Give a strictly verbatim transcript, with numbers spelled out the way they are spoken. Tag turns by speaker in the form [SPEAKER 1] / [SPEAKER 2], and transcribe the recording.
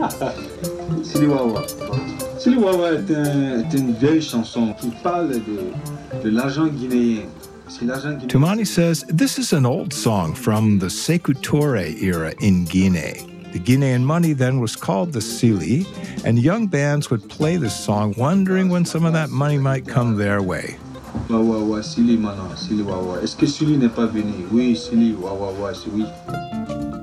[SPEAKER 1] Sili Wawa. Sili Wawa est, un, est une vieille chanson qui parle de, de l'argent guinéen.
[SPEAKER 2] Toumani says this is an old song from the Sékou Touré era in Guinea. The Guinean money then was called the Sili, and young bands would play this song wondering when some of that money might come their way.
[SPEAKER 1] Wawa, Sili, maintenant, Sili Wawa. Est-ce que Sili n'est pas venu? Oui, Sili, Wawa, oui.